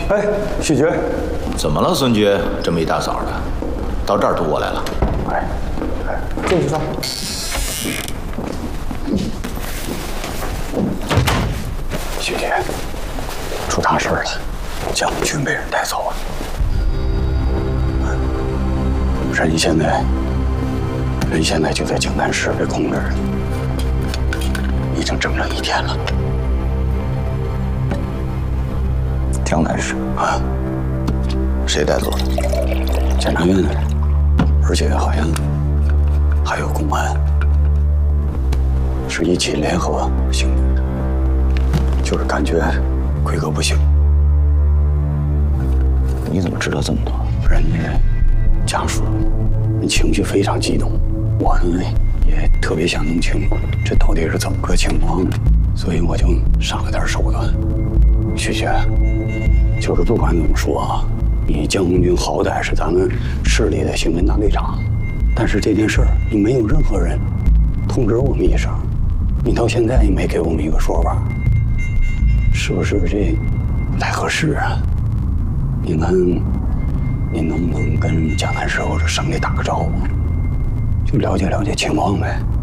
哎，许局， 怎么了，孙局？这么一大早的，到这儿堵我来了？ 进去坐。 许局，出大事了，将军被人带走了。人现在就在江南市被控制着，已经整整1天了。 江南市啊？ 谁带走的？ 检察院的人，而且好像还有公安，是一起联合行动的，就是感觉奎哥不行。 你怎么知道这么多？ 人家家属情绪非常激动，我呢也特别想弄清楚这到底是怎么个情况，所以我就上了点手段。许学，就是不管怎么说啊，你江红军好歹是咱们市里的刑侦大队长，但是这件事儿你没有任何人通知我们一声，你到现在也没给我们一个说法，是不是这不太合适啊？你看，您能不能跟江南市或者省里打个招呼，就了解了解情况呗？